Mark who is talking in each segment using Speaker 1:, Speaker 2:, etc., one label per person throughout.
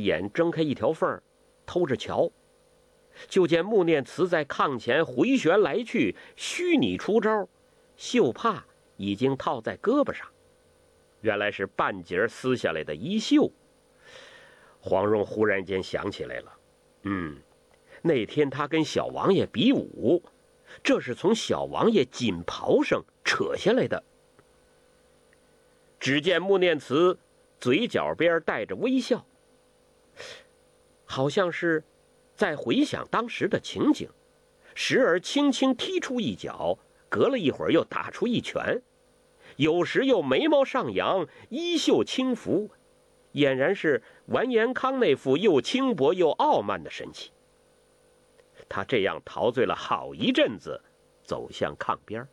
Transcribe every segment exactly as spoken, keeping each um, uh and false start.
Speaker 1: 眼睁开一条缝，偷着瞧，就见穆念慈在炕前回旋来去，虚拟出招，袖帕已经套在胳膊上，原来是半截撕下来的衣袖。黄蓉忽然间想起来了，嗯，那天他跟小王爷比武，这是从小王爷锦袍上扯下来的。只见穆念慈嘴角边带着微笑，好像是在回想当时的情景，时而轻轻踢出一脚，隔了一会儿又打出一拳，有时又眉毛上扬，衣袖轻拂，俨然是完颜康那副又轻薄又傲慢的神气。他这样陶醉了好一阵子，走向炕边。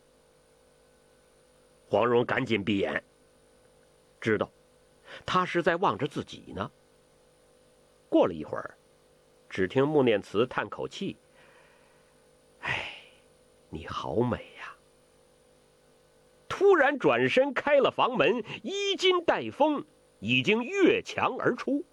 Speaker 1: 黄蓉赶紧闭眼，知道他是在望着自己呢。过了一会儿，只听穆念慈叹口气：“哎，你好美呀！”突然转身开了房门，衣襟带风，已经越墙而出。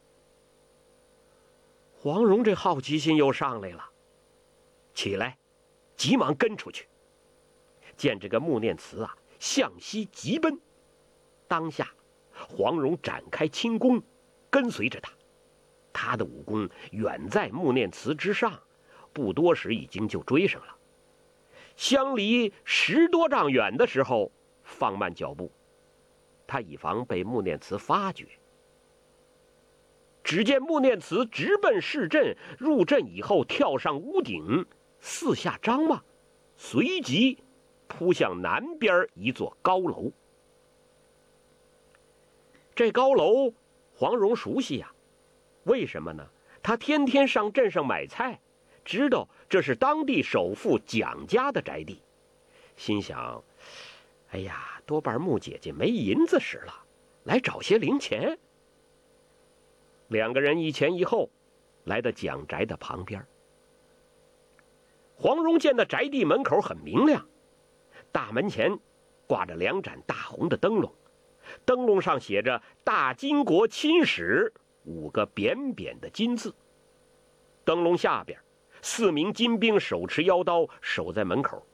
Speaker 1: 黄蓉这好奇心又上来了，起来，急忙跟出去。见这个穆念慈啊，向西急奔。当下，黄蓉展开轻功，跟随着他。他的武功远在穆念慈之上，不多时已经就追上了。相离十多丈远的时候，放慢脚步，他以防被穆念慈发觉。只见穆念慈直奔市镇，入镇以后跳上屋顶，四下张望，随即扑向南边一座高楼。这高楼黄蓉熟悉呀、啊，为什么呢？他天天上镇上买菜，知道这是当地首富蒋家的宅地，心想：哎呀，多半穆姐姐没银子使了，来找些零钱。两个人一前一后，来到蒋宅的旁边。黄蓉见那宅地门口很明亮，大门前挂着两盏大红的灯笼，灯笼上写着“大金国亲使”五个扁扁的金字。灯笼下边，四名金兵手持腰刀守在门口。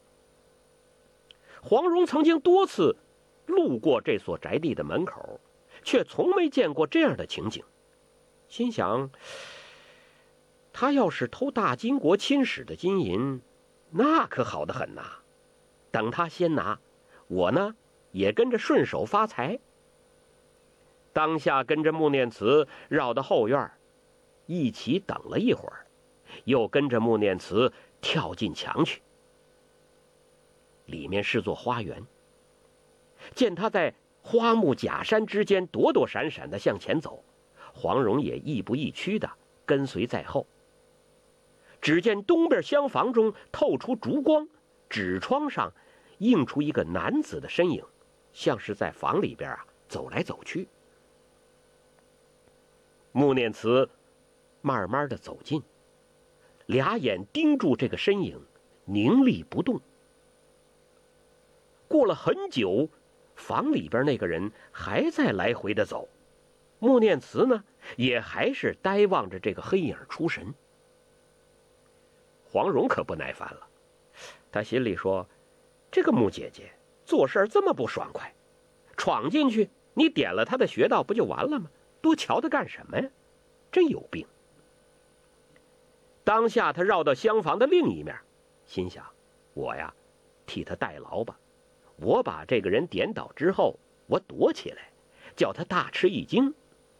Speaker 1: 黄蓉曾经多次路过这所宅地的门口，却从没见过这样的情景，心想，他要是偷大金国亲使的金银，那可好得很呐、啊！等他先拿，我呢也跟着顺手发财。当下跟着穆念慈绕到后院，一起等了一会儿，又跟着穆念慈跳进墙去。里面是座花园，见他在花木假山之间躲躲闪闪的向前走，黄蓉也亦步亦趋的跟随在后。只见东边厢房中透出烛光，纸窗上映出一个男子的身影，像是在房里边啊走来走去。穆念慈慢慢的走近，俩眼盯住这个身影，凝立不动。过了很久，房里边那个人还在来回的走，穆念慈呢也还是呆望着这个黑影出神。黄蓉可不耐烦了，她心里说，这个穆姐姐做事这么不爽快，闯进去你点了她的穴道不就完了吗？多瞧她干什么呀？真有病。当下她绕到厢房的另一面，心想，我呀替她代劳吧，我把这个人点倒之后，我躲起来，叫他大吃一惊。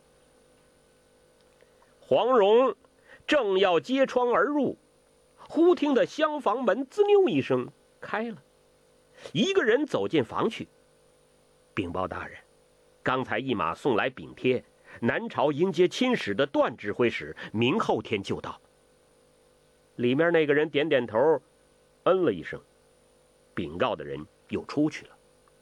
Speaker 1: 黄蓉正要揭窗而入，忽听得厢房门滋溜一声开了，一个人走进房去。禀报大人，刚才一马送来禀帖，南朝迎接亲使的段指挥使明后天就到。里面那个人点点头，嗯了一声，禀告的人又出去了。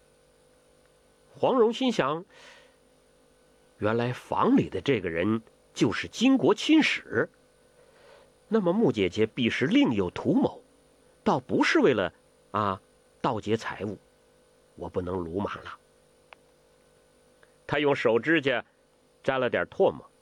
Speaker 1: 黄蓉心想，原来房里的这个人就是金国亲使，那么穆姐姐必是另有图谋，倒不是为了啊盗劫财物，我不能鲁莽了。她用手指甲沾了点唾沫，